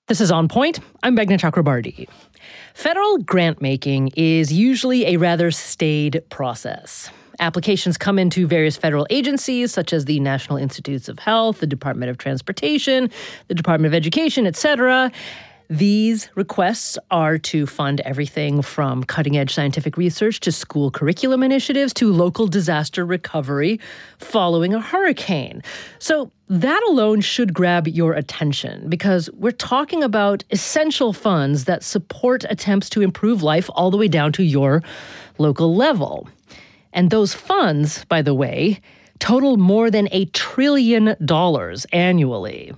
This is On Point. I'm Meghna Chakrabarti. Federal grant making is usually a rather staid process. Applications come into various federal agencies such as the National Institutes of Health, the Department of Transportation, the Department of Education, etc. These requests are to fund everything from cutting-edge scientific research to school curriculum initiatives to local disaster recovery following a hurricane. So that alone should grab your attention because we're talking about essential funds that support attempts to improve life all the way down to your local level. And those funds, by the way, total more than $1 trillion annually.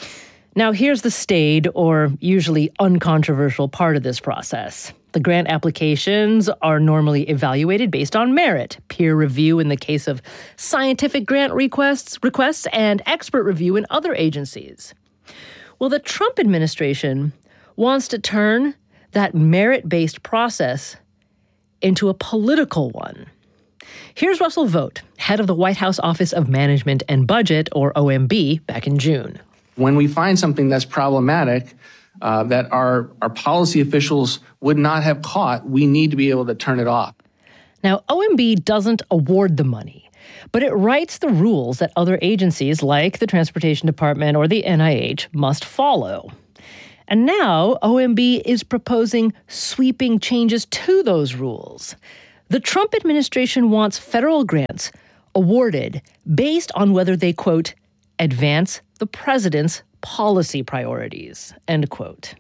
Now, here's the staid or usually uncontroversial part of this process. The grant applications are normally evaluated based on merit, peer review in the case of scientific grant requests, and expert review in other agencies. Well, the Trump administration wants to turn that merit-based process into a political one. Here's Russell Vought, head of the White House Office of Management and Budget, or OMB, back in June. When we find something that's problematic, that our policy officials would not have caught, we need to be able to turn it off. Now, OMB doesn't award the money, but it writes the rules that other agencies like the Transportation Department or the NIH must follow. And now OMB is proposing sweeping changes to those rules. The Trump administration wants federal grants awarded based on whether they, quote, advance the president's policy priorities, end quote.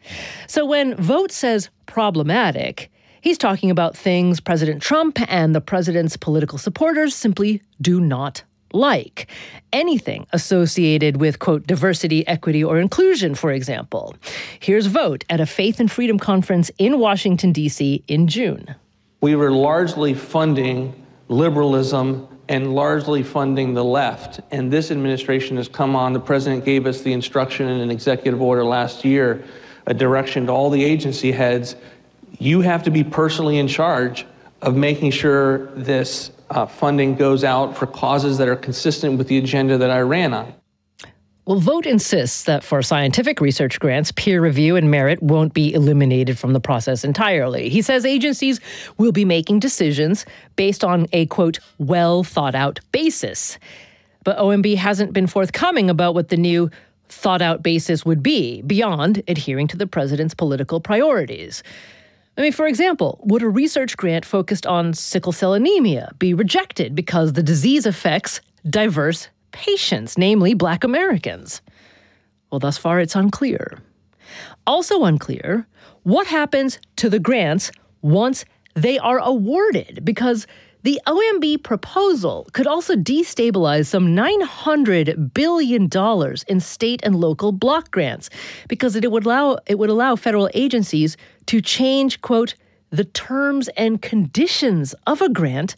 So when Vought says problematic, he's talking about things President Trump and the president's political supporters simply do not like. Anything associated with, quote, diversity, equity, or inclusion, for example. Here's Vought at a Faith and Freedom conference in Washington, D.C. in June. We were largely funding liberalism and largely funding the left. And this administration has come on. The president gave us the instruction in an executive order last year, a direction to all the agency heads. You have to be personally in charge of making sure this funding goes out for causes that are consistent with the agenda that I ran on. Well, Vought insists that for scientific research grants, peer review and merit won't be eliminated from the process entirely. He says agencies will be making decisions based on a, quote, well-thought-out basis. But OMB hasn't been forthcoming about what the new thought-out basis would be, beyond adhering to the president's political priorities. I mean, for example, would a research grant focused on sickle cell anemia be rejected because the disease affects diverse patients, namely Black Americans? Well, thus far, it's unclear. Also unclear, what happens to the grants once they are awarded? Because the OMB proposal could also destabilize some $900 billion in state and local block grants because it would allow federal agencies to change, quote, the terms and conditions of a grant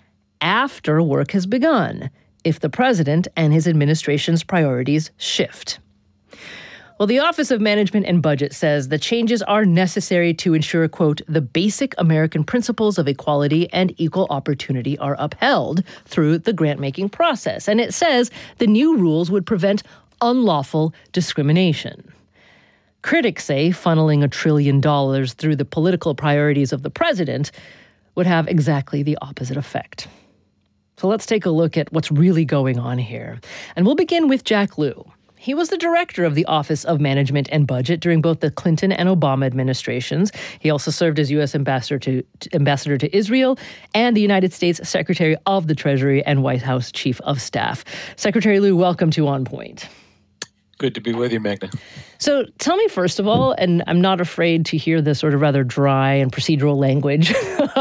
after work has begun, if the president and his administration's priorities shift. Well, the Office of Management and Budget says the changes are necessary to ensure, quote, the basic American principles of equality and equal opportunity are upheld through the grant-making process. And it says the new rules would prevent unlawful discrimination. Critics say funneling $1 trillion through the political priorities of the president would have exactly the opposite effect. So let's take a look at what's really going on here. And we'll begin with Jack Lew. He was the director of the Office of Management and Budget during both the Clinton and Obama administrations. He also served as U.S. ambassador to Israel and the United States Secretary of the Treasury and White House Chief of Staff. Secretary Lew, welcome to On Point. Good to be with you, Meghna. So tell me, first of all, and I'm not afraid to hear the sort of rather dry and procedural language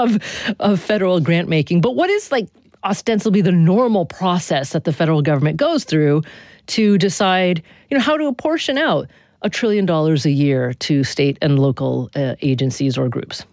of federal grant making, but what is ostensibly the normal process that the federal government goes through to decide, how to apportion out $1 trillion a year to state and local agencies or groups?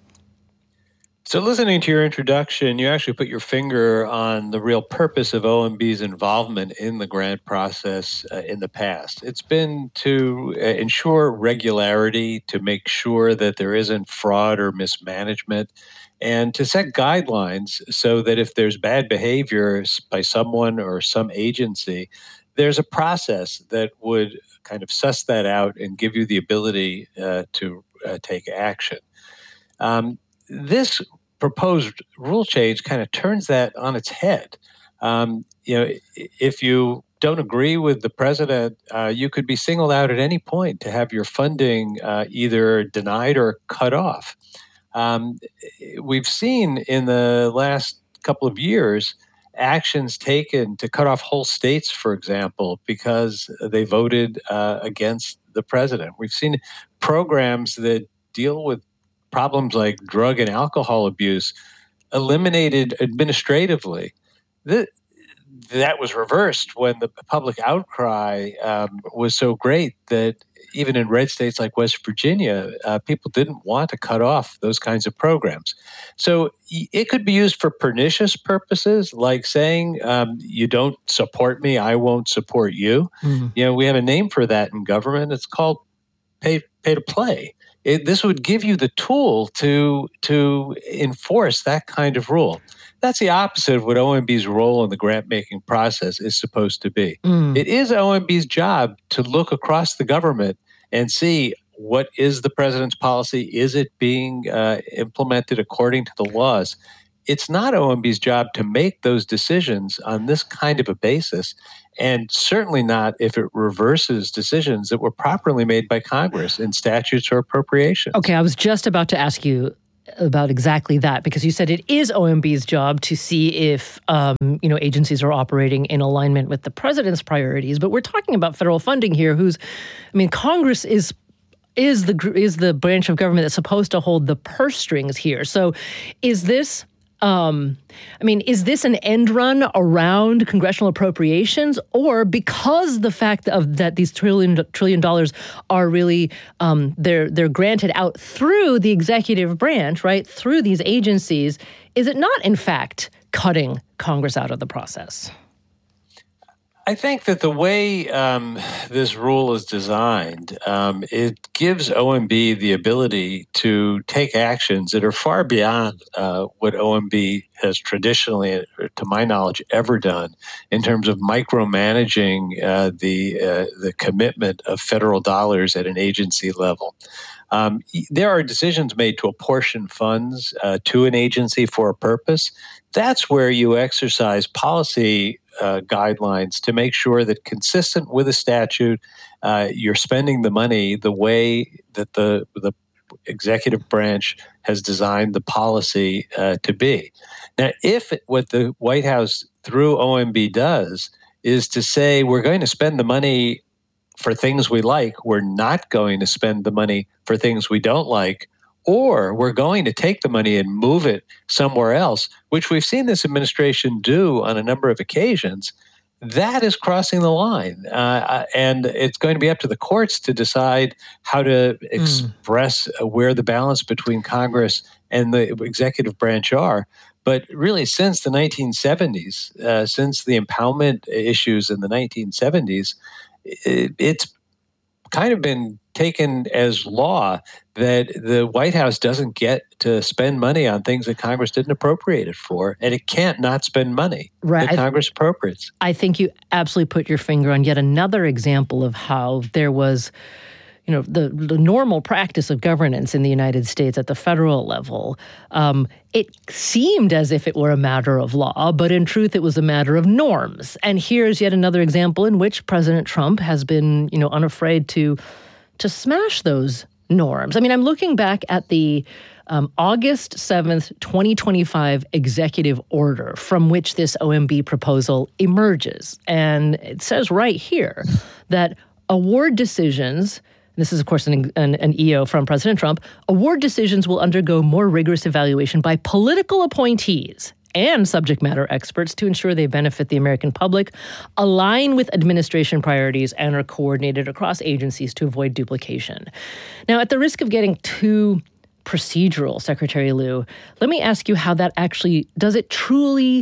So listening to your introduction, you actually put your finger on the real purpose of OMB's involvement in the grant process in the past. It's been to ensure regularity, to make sure that there isn't fraud or mismanagement, and to set guidelines so that if there's bad behavior by someone or some agency, there's a process that would kind of suss that out and give you the ability to take action. This proposed rule change kind of turns that on its head. If you don't agree with the president, you could be singled out at any point to have your funding either denied or cut off. We've seen in the last couple of years actions taken to cut off whole states, for example, because they voted against the president. We've seen programs that deal with problems like drug and alcohol abuse eliminated administratively. That was reversed when the public outcry was so great that even in red states like West Virginia, people didn't want to cut off those kinds of programs. So it could be used for pernicious purposes, like saying, you don't support me, I won't support you. Mm-hmm. We have a name for that in government. It's called pay to play. This would give you the tool to enforce that kind of rule. That's the opposite of what OMB's role in the grant-making process is supposed to be. It is OMB's job to look across the government and see what is the president's policy. Is it being implemented according to the laws? It's not OMB's job to make those decisions on this kind of a basis, and certainly not if it reverses decisions that were properly made by Congress in statutes or appropriations. Okay, I was just about to ask you about exactly that, because you said it is OMB's job to see if agencies are operating in alignment with the president's priorities. But we're talking about federal funding here. Congress is the branch of government that's supposed to hold the purse strings here. So, is this? Is this an end run around congressional appropriations, or because the fact that these trillion dollars are really they're granted out through the executive branch, right, through these agencies, is it not in fact cutting Congress out of the process? I think that the way this rule is designed, it gives OMB the ability to take actions that are far beyond what OMB has traditionally, to my knowledge, ever done in terms of micromanaging the commitment of federal dollars at an agency level. There are decisions made to apportion funds to an agency for a purpose. That's where you exercise policy guidelines to make sure that, consistent with a statute, you're spending the money the way that the executive branch has designed the policy to be. Now, if what the White House through OMB does is to say we're going to spend the money for things we like, we're not going to spend the money for things we don't like, or we're going to take the money and move it somewhere else, which we've seen this administration do on a number of occasions, that is crossing the line. And it's going to be up to the courts to decide how to express where the balance between Congress and the executive branch are. But really, since the 1970s, since the impoundment issues in the 1970s, it's kind of been taken as law that the White House doesn't get to spend money on things that Congress didn't appropriate it for, and it can't not spend money that Congress appropriates. I think you absolutely put your finger on yet another example of how there was, the normal practice of governance in the United States at the federal level. It seemed as if it were a matter of law, but in truth, it was a matter of norms. And here's yet another example in which President Trump has been, unafraid to smash those norms. I'm looking back at the August 7th, 2025 executive order from which this OMB proposal emerges. And it says right here that award decisions, this is, of course, an EO from President Trump, award decisions will undergo more rigorous evaluation by political appointees and subject matter experts to ensure they benefit the American public, align with administration priorities, and are coordinated across agencies to avoid duplication. Now, at the risk of getting too procedural, Secretary Lew, let me ask you how that actually, does it truly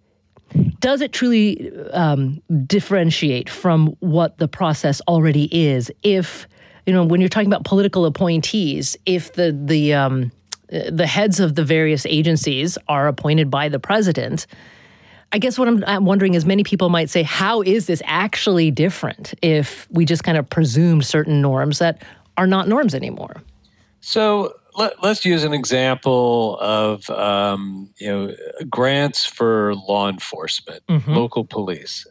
differentiate from what the process already is? If, when you're talking about political appointees, if the heads of the various agencies are appointed by the president, I guess what I'm wondering is many people might say, how is this actually different if we just kind of presumed certain norms that are not norms anymore? So let's use an example of grants for law enforcement, local police,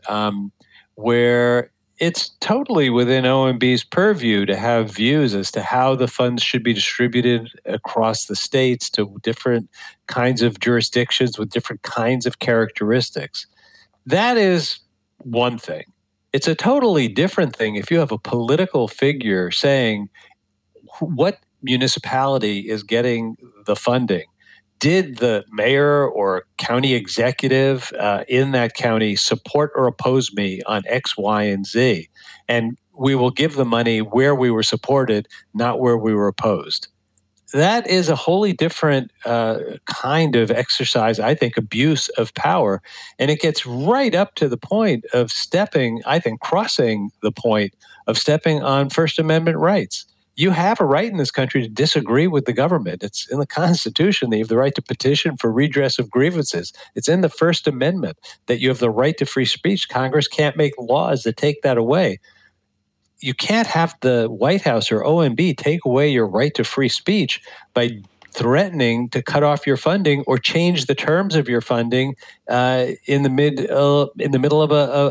where it's totally within OMB's purview to have views as to how the funds should be distributed across the states to different kinds of jurisdictions with different kinds of characteristics. That is one thing. It's a totally different thing if you have a political figure saying what municipality is getting the funding. Did the mayor or county executive in that county support or oppose me on X, Y, and Z? And we will give the money where we were supported, not where we were opposed. That is a wholly different kind of exercise, I think, abuse of power. And it gets right up to the point of crossing the point of stepping on First Amendment rights. You have a right in this country to disagree with the government. It's in the Constitution that you have the right to petition for redress of grievances. It's in the First Amendment that you have the right to free speech. Congress can't make laws that take that away. You can't have the White House or OMB take away your right to free speech by threatening to cut off your funding or change the terms of your funding in the middle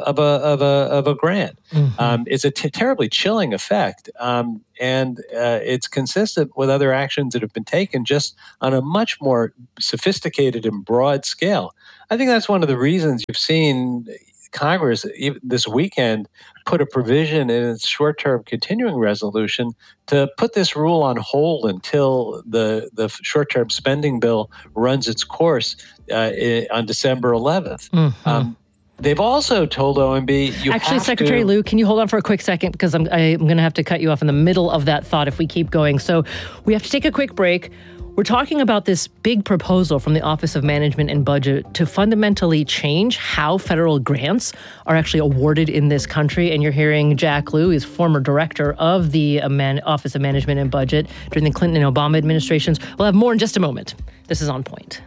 of a grant. It's a terribly chilling effect, and it's consistent with other actions that have been taken, just on a much more sophisticated and broad scale. I think that's one of the reasons you've seen Congress this weekend put a provision in its short-term continuing resolution to put this rule on hold until the short-term spending bill runs its course on December 11th. They've also told OMB Actually, Secretary Liu, can you hold on for a quick second? Because I'm going to have to cut you off in the middle of that thought if we keep going. So we have to take a quick break. We're talking about this big proposal from the Office of Management and Budget to fundamentally change how federal grants are actually awarded in this country. And you're hearing Jack Liu, he's former director of the Office of Management and Budget during the Clinton and Obama administrations. We'll have more in just a moment. This is On Point.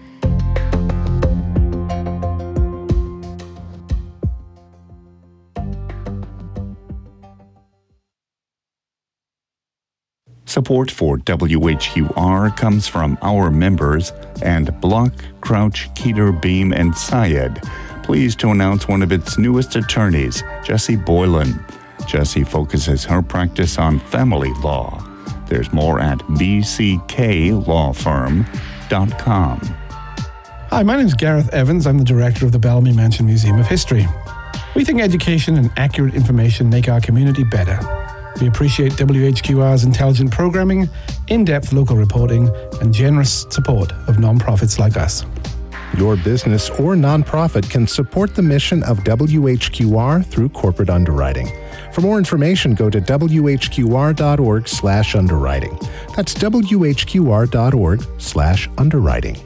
Support for WHQR comes from our members and Block, Crouch, Keeter, Beam, and Syed. Pleased to announce one of its newest attorneys, Jessie Boylan. Jessie focuses her practice on family law. There's more at bcklawfirm.com. Hi, my name is Gareth Evans. I'm the director of the Bellamy Mansion Museum of History. We think education and accurate information make our community better. We appreciate WHQR's intelligent programming, in-depth local reporting, and generous support of nonprofits like us. Your business or nonprofit can support the mission of WHQR through corporate underwriting. For more information, go to whqr.org/underwriting. That's whqr.org/underwriting.